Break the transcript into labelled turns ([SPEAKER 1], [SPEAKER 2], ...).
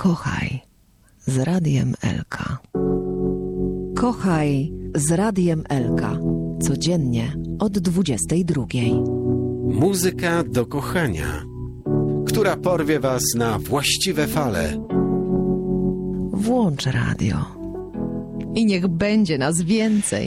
[SPEAKER 1] Kochaj z Radiem Elka. Kochaj z Radiem Elka. Codziennie od 22.
[SPEAKER 2] Muzyka do kochania, która porwie was na właściwe fale.
[SPEAKER 1] Włącz radio i niech będzie nas więcej.